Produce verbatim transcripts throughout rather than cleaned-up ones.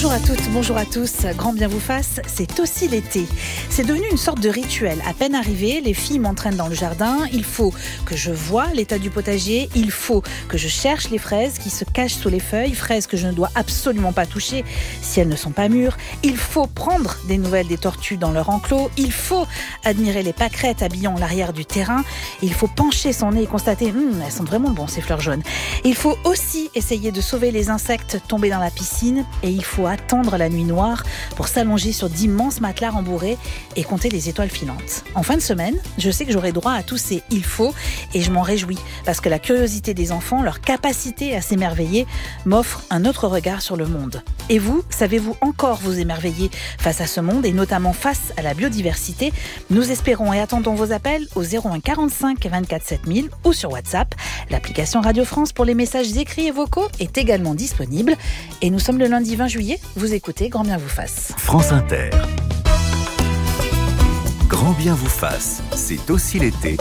Bonjour à toutes, bonjour à tous, grand bien vous fasse, c'est aussi l'été. C'est devenu une sorte de rituel. À peine arrivé, les filles m'entraînent dans le jardin, il faut que je voie l'état du potager, il faut que je cherche les fraises qui se cachent sous les feuilles, fraises que je ne dois absolument pas toucher si elles ne sont pas mûres, il faut prendre des nouvelles des tortues dans leur enclos, il faut admirer les pâquerettes habillant l'arrière du terrain, il faut pencher son nez et constater, hum, elles sont vraiment bonnes ces fleurs jaunes. Il faut aussi essayer de sauver les insectes tombés dans la piscine et il faut attendre la nuit noire pour s'allonger sur d'immenses matelas rembourrés et compter les étoiles filantes. En fin de semaine, je sais que j'aurai droit à tous ces « il faut » et je m'en réjouis parce que la curiosité des enfants, leur capacité à s'émerveiller m'offre un autre regard sur le monde. Et vous, savez-vous encore vous émerveiller face à ce monde et notamment face à la biodiversité? Nous espérons et attendons vos appels au zéro un quarante-cinq vingt-quatre sept mille ou sur WhatsApp. L'application Radio France pour les messages écrits et vocaux est également disponible. Et nous sommes le lundi vingt juillet. Vous écoutez Grand bien vous fasse. France Inter. Grand bien vous fasse, c'est aussi l'été.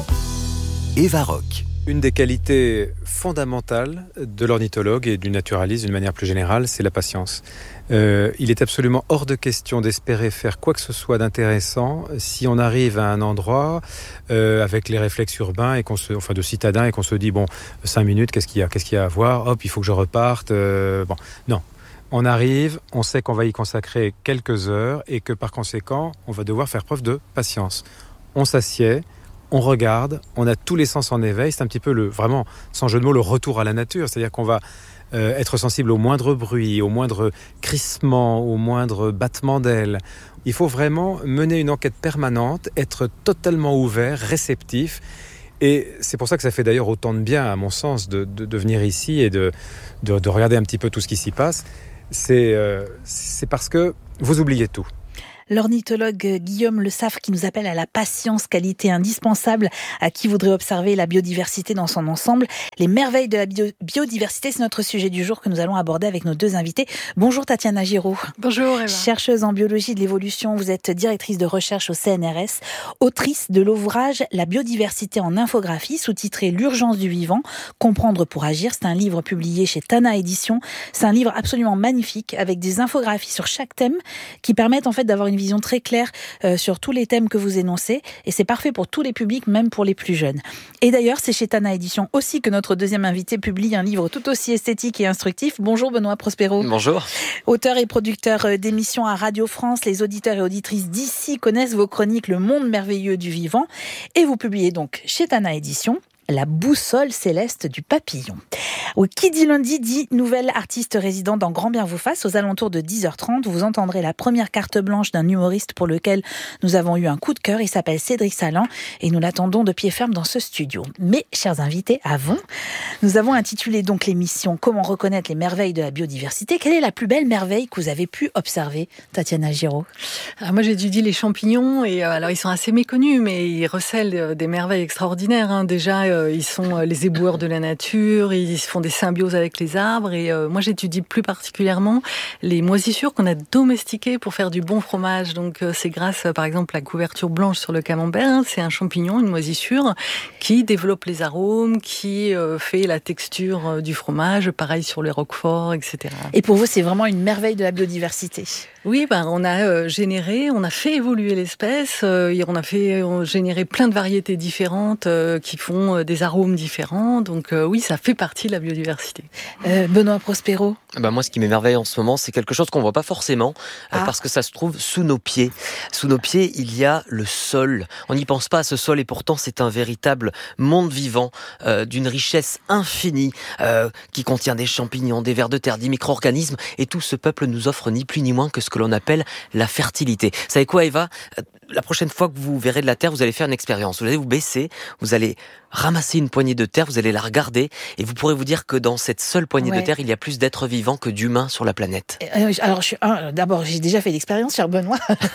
Eva Rock. Une des qualités fondamentales de l'ornithologue et du naturaliste d'une manière plus générale, c'est la patience. Euh, il est absolument hors de question d'espérer faire quoi que ce soit d'intéressant si on arrive à un endroit euh, avec les réflexes urbains et qu'on se, enfin de citadins et qu'on se dit bon, cinq minutes, qu'est-ce qu'il y a, qu'est-ce qu'il y a à voir, hop, il faut que je reparte. Euh, bon, non. On arrive, on sait qu'on va y consacrer quelques heures et que par conséquent, on va devoir faire preuve de patience. On s'assied, on regarde, on a tous les sens en éveil. C'est un petit peu le, vraiment, sans jeu de mots, le retour à la nature. C'est-à-dire qu'on va euh, être sensible au moindre bruit, au moindre crissement, au moindre battement d'ailes. Il faut vraiment mener une enquête permanente, être totalement ouvert, réceptif. Et c'est pour ça que ça fait d'ailleurs autant de bien, à mon sens, de, de, de venir ici et de, de, de regarder un petit peu tout ce qui s'y passe. C'est, euh, c'est parce que vous oubliez tout. L'ornithologue Guillaume Le Saffre qui nous appelle à la patience, qualité indispensable à qui voudrait observer la biodiversité dans son ensemble. Les merveilles de la bio- biodiversité, c'est notre sujet du jour que nous allons aborder avec nos deux invités. Bonjour Tatiana Giraud. Bonjour Eva. Chercheuse en biologie de l'évolution, vous êtes directrice de recherche au C N R S, autrice de l'ouvrage La biodiversité en infographie, sous-titré L'urgence du vivant, comprendre pour agir. C'est un livre publié chez Tana Éditions. C'est un livre absolument magnifique avec des infographies sur chaque thème qui permettent en fait d'avoir une vision très claire euh, sur tous les thèmes que vous énoncez et c'est parfait pour tous les publics, même pour les plus jeunes. Et d'ailleurs, c'est chez Tana Éditions aussi que notre deuxième invité publie un livre tout aussi esthétique et instructif. Bonjour Benoît Prospero. Bonjour. Auteur et producteur d'émissions à Radio France, les auditeurs et auditrices d'ici connaissent vos chroniques Le monde merveilleux du vivant et vous publiez donc chez Tana Éditions La boussole céleste du papillon. Oui, qui dit lundi dit nouvelle artiste résidente dans Grand bien vous fasse. Aux alentours de dix heures trente, vous entendrez la première carte blanche d'un humoriste pour lequel nous avons eu un coup de cœur. Il s'appelle Cédric Salan et nous l'attendons de pied ferme dans ce studio. Mais, chers invités, avant, nous avons intitulé donc l'émission Comment reconnaître les merveilles de la biodiversité. Quelle est la plus belle merveille que vous avez pu observer, Tatiana Giraud? Alors moi, j'étudie les champignons et euh, alors ils sont assez méconnus, mais ils recèlent euh, des merveilles extraordinaires. Hein. Déjà, euh, ils sont euh, les éboueurs de la nature, ils font des symbioses avec les arbres et euh, moi j'étudie plus particulièrement les moisissures qu'on a domestiquées pour faire du bon fromage. Donc euh, c'est grâce euh, par exemple à la couverture blanche sur le camembert, hein, c'est un champignon, une moisissure qui développe les arômes, qui euh, fait la texture euh, du fromage, pareil sur les roquefort, et cetera. Et pour vous, c'est vraiment une merveille de la biodiversité? Oui, ben, on a euh, généré, on a fait évoluer l'espèce, euh, on a fait on généré plein de variétés différentes euh, qui font euh, des arômes différents. Donc euh, oui, ça fait partie de la biodiversité. Euh, Benoît Prospero. Bah moi, ce qui m'émerveille en ce moment, c'est quelque chose qu'on voit pas forcément, ah. euh, parce que ça se trouve sous nos pieds. Sous nos pieds, il y a le sol. On n'y pense pas à ce sol, et pourtant, c'est un véritable monde vivant, euh, d'une richesse infinie, euh, qui contient des champignons, des vers de terre, des micro-organismes, et tout ce peuple nous offre ni plus ni moins que ce que l'on appelle la fertilité. Vous savez quoi, Eva ? La prochaine fois que vous verrez de la terre, vous allez faire une expérience. Vous allez vous baisser, vous allez ramasser une poignée de terre, vous allez la regarder et vous pourrez vous dire que dans cette seule poignée ouais. de terre, il y a plus d'êtres vivants que d'humains sur la planète. Euh, alors, je suis, un, d'abord, j'ai déjà fait l'expérience, cher Benoît.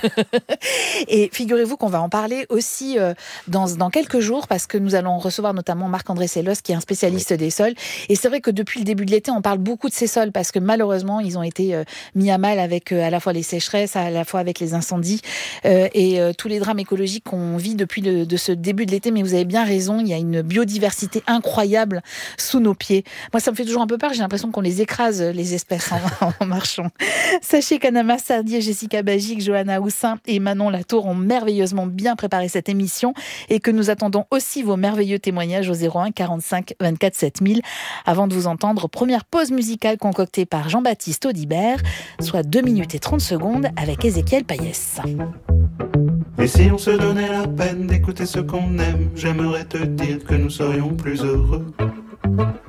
Et figurez-vous qu'on va en parler aussi euh, dans, dans quelques jours parce que nous allons recevoir notamment Marc-André Sellos, qui est un spécialiste oui. des sols. Et c'est vrai que depuis le début de l'été, on parle beaucoup de ces sols parce que malheureusement, ils ont été euh, mis à mal avec euh, à la fois les sécheresses, à la fois avec les incendies euh, et euh, tous les drames écologiques qu'on vit depuis le, de ce début de l'été. Mais vous avez bien raison, il y a une une biodiversité incroyable sous nos pieds. Moi, ça me fait toujours un peu peur. J'ai l'impression qu'on les écrase, les espèces, en, en marchant. Sachez qu'Anna Massardier, Jessica Bagic, Johanna Houssin et Manon Latour ont merveilleusement bien préparé cette émission et que nous attendons aussi vos merveilleux témoignages au zéro un quarante-cinq vingt-quatre sept mille. Avant de vous entendre, première pause musicale concoctée par Jean-Baptiste Audibert, soit deux minutes et trente secondes avec Ézéchiel Payès. Et si on se donnait la peine d'écouter ce qu'on aime, j'aimerais te dire que nous serions plus heureux.